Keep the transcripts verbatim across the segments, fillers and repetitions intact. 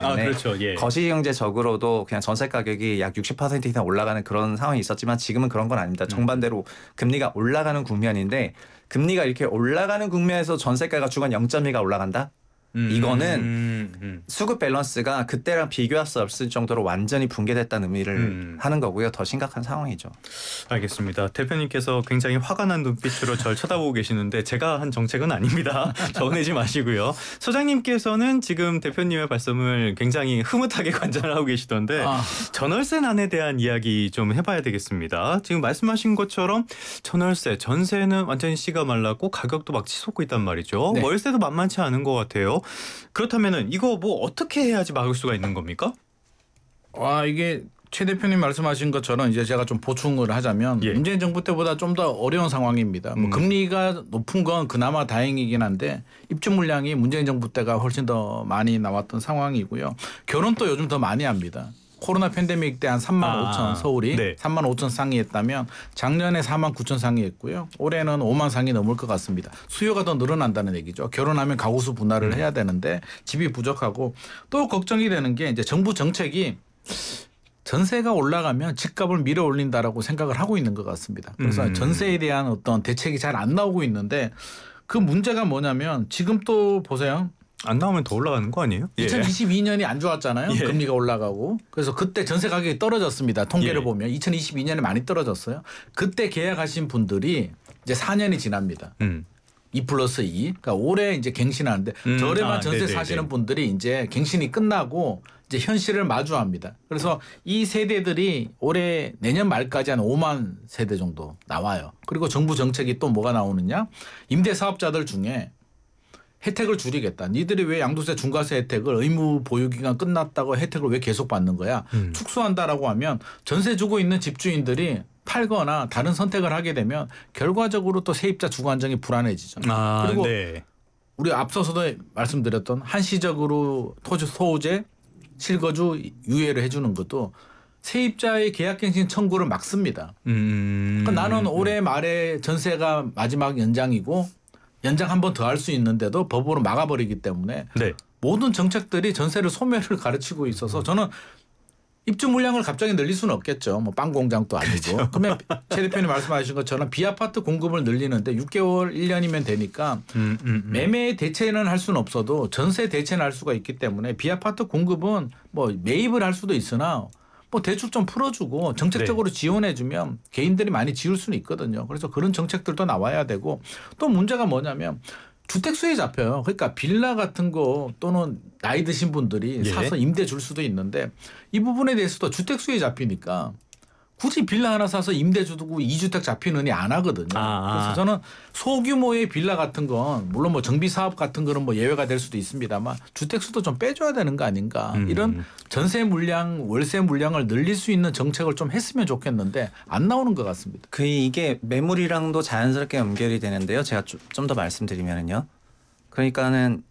아, 때문에 그렇죠. 예. 거시경제적으로도 그냥 전세 가격이 약 육십 퍼센트 이상 올라가는 그런 상황이 있었지만 지금은 그런 건 아닙니다. 음. 정반대로 금리가 올라가는 국면인데 금리가 이렇게 올라가는 국면에서 전세가가 주건 영 점 이가 올라간다? 이거는 음, 음, 수급 밸런스가 그때랑 비교할 수 없을 정도로 완전히 붕괴됐다는 의미를 음. 하는 거고요. 더 심각한 상황이죠. 알겠습니다. 대표님께서 굉장히 화가 난 눈빛으로 절 쳐다보고 계시는데 제가 한 정책은 아닙니다. 저 내지 마시고요. 소장님께서는 지금 대표님의 말씀을 굉장히 흐뭇하게 관전을 하고 계시던데 아. 전월세난에 대한 이야기 좀 해봐야 되겠습니다. 지금 말씀하신 것처럼 전월세, 전세는 완전히 씨가 말랐고 가격도 막 치솟고 있단 말이죠. 네. 월세도 만만치 않은 것 같아요. 그렇다면은 이거 뭐 어떻게 해야지 막을 수가 있는 겁니까? 와 이게 최 대표님 말씀하신 것처럼 이제 제가 좀 보충을 하자면 예. 문재인 정부 때보다 좀 더 어려운 상황입니다. 뭐 음. 금리가 높은 건 그나마 다행이긴 한데 입주 물량이 문재인 정부 때가 훨씬 더 많이 나왔던 상황이고요. 결혼도 요즘 더 많이 합니다. 코로나 팬데믹 때 한 삼만 아, 오천 서울이 네. 삼만 오천 상이했다면 작년에 사만 구천 상이했고요. 올해는 오만 상이 넘을 것 같습니다. 수요가 더 늘어난다는 얘기죠. 결혼하면 가구수 분할을 음. 해야 되는데 집이 부족하고 또 걱정이 되는 게 이제 정부 정책이 전세가 올라가면 집값을 밀어 올린다라고 생각을 하고 있는 것 같습니다. 그래서 음. 전세에 대한 어떤 대책이 잘 안 나오고 있는데 그 문제가 뭐냐면 지금 또 보세요. 안 나오면 더 올라가는 거 아니에요? 예. 이천이십이 년이 안 좋았잖아요. 예. 금리가 올라가고. 그래서 그때 전세 가격이 떨어졌습니다. 통계를 예. 보면 이천이십이 년에 많이 떨어졌어요. 그때 계약하신 분들이 이제 사 년이 지납니다. 음. 이 플러스 이. 그러니까 올해 이제 갱신하는데 음, 저렴한 아, 전세 네네네. 사시는 분들이 이제 갱신이 끝나고 이제 현실을 마주합니다. 그래서 이 세대들이 올해 내년 말까지 한 오만 세대 정도 나와요. 그리고 정부 정책이 또 뭐가 나오느냐? 임대 사업자들 중에 혜택을 줄이겠다. 니들이 왜 양도세 중과세 혜택을 의무 보유 기간 끝났다고 혜택을 왜 계속 받는 거야? 음. 축소한다라고 하면 전세 주고 있는 집주인들이 팔거나 다른 선택을 하게 되면 결과적으로 또 세입자 주거 안정이 불안해지죠. 아, 그리고 네. 우리 앞서서도 말씀드렸던 한시적으로 토지 소유재 실거주 유예를 해주는 것도 세입자의 계약갱신 청구를 막습니다. 음. 그러니까 나는 올해 말에 전세가 마지막 연장이고 연장 한 번 더 할 수 있는데도 법으로 막아버리기 때문에 네. 모든 정책들이 전세를 소멸을 가르치고 있어서 저는 입주 물량을 갑자기 늘릴 수는 없겠죠. 뭐 빵 공장도 아니고. 그러면 최 대표님 말씀하신 것처럼 비아파트 공급을 늘리는데 육 개월 일 년이면 되니까 음, 음, 음. 매매 대체는 할 수는 없어도 전세 대체는 할 수가 있기 때문에 비아파트 공급은 뭐 매입을 할 수도 있으나 뭐 대출 좀 풀어주고 정책적으로 네. 지원해주면 개인들이 많이 지을 수는 있거든요. 그래서 그런 정책들도 나와야 되고 또 문제가 뭐냐면 주택수에 잡혀요. 그러니까 빌라 같은 거 또는 나이 드신 분들이 예. 사서 임대 줄 수도 있는데 이 부분에 대해서도 주택수에 잡히니까 굳이 빌라 하나 사서 임대 주고 이 주택 잡히느니 안 하거든요. 아. 그래서 저는 소규모의 빌라 같은 건 물론 뭐 정비 사업 같은 거는 뭐 예외가 될 수도 있습니다만 주택수도 좀 빼줘야 되는 거 아닌가. 음. 이런 전세 물량, 월세 물량을 늘릴 수 있는 정책을 좀 했으면 좋겠는데 안 나오는 것 같습니다. 그 이게 매물이랑도 자연스럽게 연결이 되는데요. 제가 좀 더 말씀드리면은요. 그러니까는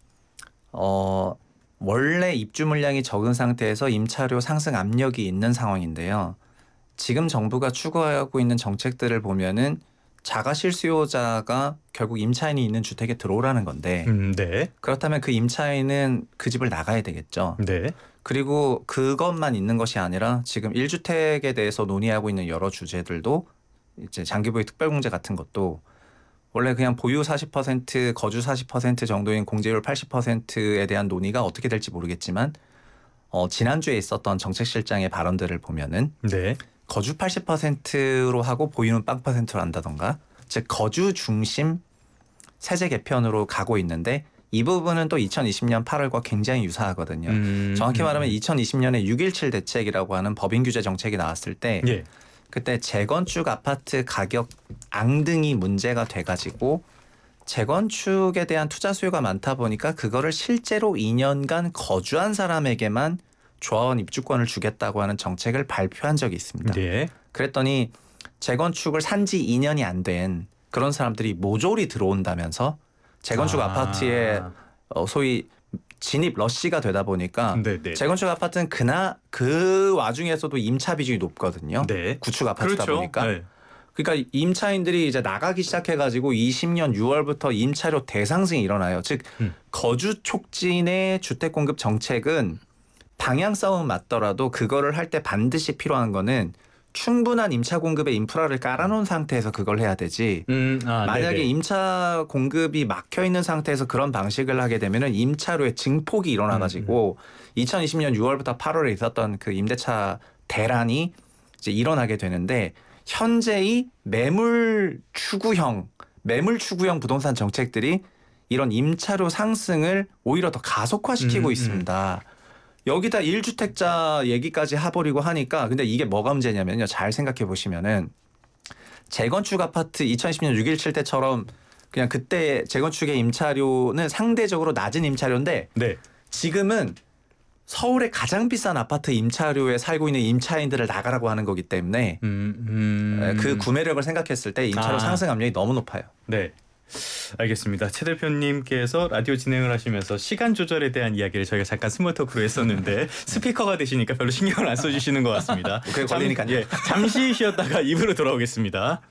어 원래 입주 물량이 적은 상태에서 임차료 상승 압력이 있는 상황인데요. 지금 정부가 추구하고 있는 정책들을 보면은 자가 실수요자가 결국 임차인이 있는 주택에 들어오라는 건데 음, 네. 그렇다면 그 임차인은 그 집을 나가야 되겠죠. 네. 그리고 그것만 있는 것이 아니라 지금 일 주택에 대해서 논의하고 있는 여러 주제들도 이제 장기보유 특별공제 같은 것도 원래 그냥 보유 사십 퍼센트, 거주 사십 퍼센트 정도인 공제율 팔십 퍼센트에 대한 논의가 어떻게 될지 모르겠지만 어, 지난주에 있었던 정책실장의 발언들을 보면은 네. 거주 팔십 퍼센트로 하고 보유는 빵 퍼센트로 한다던가 즉 거주 중심 세제 개편으로 가고 있는데 이 부분은 또 이천이십 년 팔월과 굉장히 유사하거든요. 음, 정확히 말하면 음. 이천이십 년에 육일칠 대책이라고 하는 법인 규제 정책이 나왔을 때 예. 그때 재건축 아파트 가격 앙등이 문제가 돼가지고 재건축에 대한 투자 수요가 많다 보니까 그거를 실제로 이 년간 거주한 사람에게만 조합원 입주권을 주겠다고 하는 정책을 발표한 적이 있습니다. 예. 그랬더니 재건축을 산지 이 년이 안 된 그런 사람들이 모조리 들어온다면서 재건축 아. 아. 파트에 어, 소위 진입 러시가 되다 보니까 네네. 재건축 아파트는 그나 그 와중에서도 임차 비중이 높거든요. 네. 구축 아파트다 그렇죠. 보니까. 네. 그러니까 임차인들이 이제 나가기 시작해가지고 이십 년 유월부터 임차료 대상승이 일어나요. 즉 음. 거주 촉진의 주택 공급 정책은 방향 싸움 맞더라도 그거를 할 때 반드시 필요한 거는 충분한 임차 공급의 인프라를 깔아놓은 상태에서 그걸 해야 되지. 음, 아, 만약에 네네. 임차 공급이 막혀 있는 상태에서 그런 방식을 하게 되면은 임차료의 증폭이 일어나가지고 음, 이천이십 년 유월부터 팔월에 있었던 그 임대차 대란이 이제 일어나게 되는데 현재의 매물 추구형 매물 추구형 부동산 정책들이 이런 임차료 상승을 오히려 더 가속화시키고 음, 음. 있습니다. 여기다 일 주택자 얘기까지 해버리고 하니까 근데 이게 뭐가 문제냐면요. 잘 생각해 보시면은 재건축 아파트 이천이십 년 육점일칠 때처럼 그냥 그때 재건축의 임차료는 상대적으로 낮은 임차료인데 네. 지금은 서울의 가장 비싼 아파트 임차료에 살고 있는 임차인들을 나가라고 하는 거기 때문에 음, 음. 그 구매력을 생각했을 때 임차료 아. 상승 압력이 너무 높아요. 네. 알겠습니다. 최 대표님께서 라디오 진행을 하시면서 시간 조절에 대한 이야기를 저희가 잠깐 스몰 토크로 했었는데 스피커가 되시니까 별로 신경을 안 써주시는 것 같습니다. 그게 잠- 걸리니까요. 예, 잠시 쉬었다가 입으로 돌아오겠습니다.